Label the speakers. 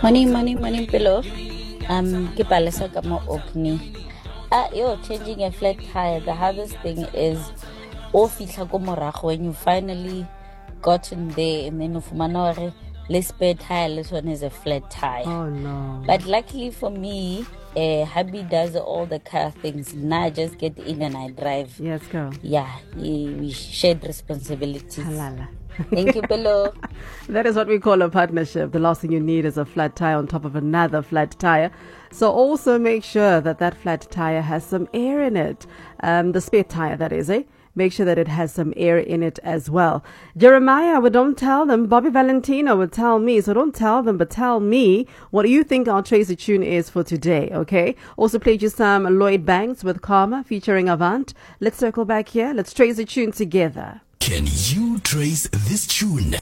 Speaker 1: Morning, Pillow. Ke palesa ka mo Orkney. Changing a flat tire. The hardest thing is, fihla ko morago when you finally gotten there, and then ufumana hore le spare tire, this one is a flat tire.
Speaker 2: Oh no!
Speaker 1: But luckily for me, hubby does all the car things. Now I just get in and I drive.
Speaker 2: Yes, girl.
Speaker 1: Yeah, we shared responsibilities.
Speaker 2: Halala.
Speaker 1: Thank you, Pillow.
Speaker 2: That is what we call a partnership. The last thing you need is a flat tire on top of another flat tire. So also make sure that that flat tire has some air in it. The spare tire, that is, Make sure that it has some air in it as well. Jeremiah, well, don't tell them. Bobby Valentino would tell me. So don't tell them, but tell me what you think our Tracy tune is for today, okay? Also played you some Lloyd Banks with Karma featuring Avant. Let's circle back here. Let's trace the tune together.
Speaker 3: Can you trace this tune?